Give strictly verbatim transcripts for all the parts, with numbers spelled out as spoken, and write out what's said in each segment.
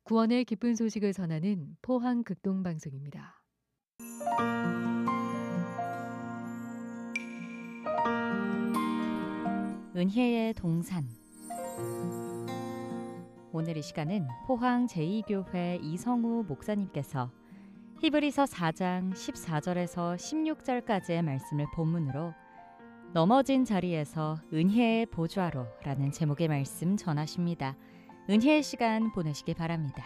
구원의 기쁜 소식을 전하는 포항 극동방송입니다. 은혜의 동산. 오늘 이 시간은 포항 제이 교회 이성우 목사님께서 히브리서 사 장 십사 절에서 십육 절까지의 말씀을 본문으로 넘어진 자리에서 은혜의 보좌로 라는 제목의 말씀 전하십니다. 은혜의 시간 보내시기 바랍니다.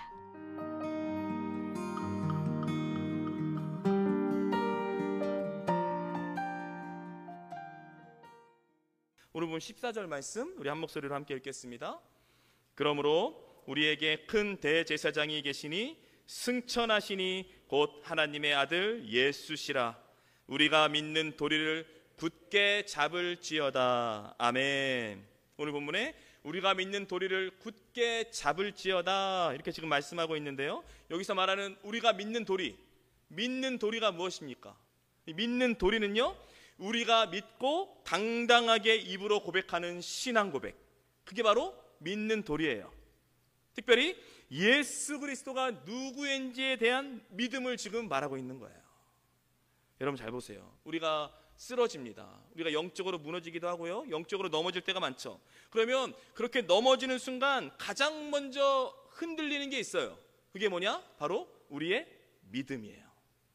오늘 본 십사 절 말씀 우리 한 목소리로 함께 읽겠습니다. 그러므로 우리에게 큰 대제사장이 계시니 승천하시니 곧 하나님의 아들 예수시라. 우리가 믿는 도리를 굳게 잡을지어다. 아멘. 오늘 본문에 우리가 믿는 도리를 굳게 잡을지어다 이렇게 지금 말씀하고 있는데요, 여기서 말하는 우리가 믿는 도리, 믿는 도리가 무엇입니까? 믿는 도리는요, 우리가 믿고 당당하게 입으로 고백하는 신앙 고백, 그게 바로 믿는 도리예요. 특별히 예수 그리스도가 누구인지에 대한 믿음을 지금 말하고 있는 거예요. 여러분 잘 보세요. 우리가 쓰러집니다. 우리가 영적으로 무너지기도 하고요, 영적으로 넘어질 때가 많죠. 그러면 그렇게 넘어지는 순간 가장 먼저 흔들리는 게 있어요. 그게 뭐냐? 바로 우리의 믿음이에요.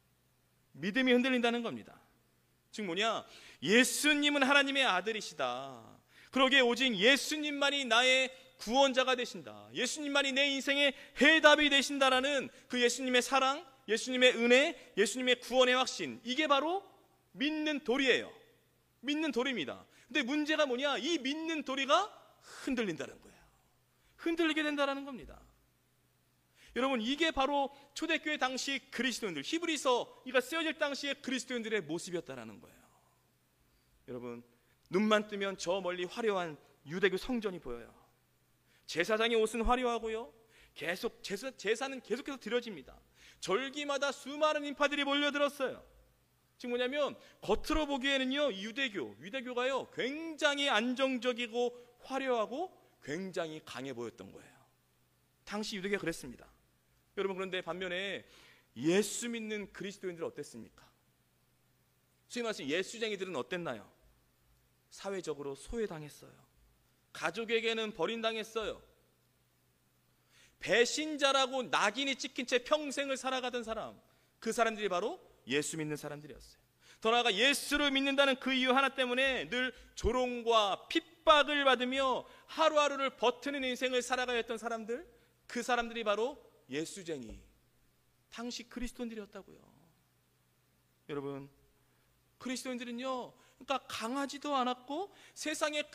믿음이 흔들린다는 겁니다. 즉 뭐냐? 예수님은 하나님의 아들이시다. 그러기에 오직 예수님만이 나의 구원자가 되신다. 예수님만이 내 인생의 해답이 되신다라는 그 예수님의 사랑, 예수님의 은혜, 예수님의 구원의 확신, 이게 바로 믿는 도리예요. 믿는 도리입니다. 근데 문제가 뭐냐? 이 믿는 도리가 흔들린다는 거예요. 흔들리게 된다는 겁니다. 여러분, 이게 바로 초대교회 당시 그리스도인들, 히브리서 이가 쓰여질 당시의 그리스도인들의 모습이었다는 거예요. 여러분, 눈만 뜨면 저 멀리 화려한 유대교 성전이 보여요. 제사장의 옷은 화려하고요, 계속 제사, 제사는 계속해서 드려집니다. 절기마다 수많은 인파들이 몰려들었어요. 지금 뭐냐면 겉으로 보기에는요, 유대교, 유대교가요 굉장히 안정적이고 화려하고 굉장히 강해 보였던 거예요. 당시 유대교가 그랬습니다. 여러분, 그런데 반면에 예수 믿는 그리스도인들은 어땠습니까? 소위 말해서 예수쟁이들은 어땠나요? 사회적으로 소외당했어요. 가족에게는 버림당했어요. 배신자라고 낙인이 찍힌 채 평생을 살아가던 사람, 그 사람들이 바로 예수 믿는 사람들이었어요. 더 나아가 예수를 믿는다는 그 이유 하나 때문에 늘 조롱과 핍박을 받으며 하루하루를 버티는 인생을 살아가야 했던 사람들, 그 사람들이 바로 예수쟁이, 당시 그리스도인들이었다고요. 여러분, 그리스도인들은요, 그러니까 강하지도 않았고 세상에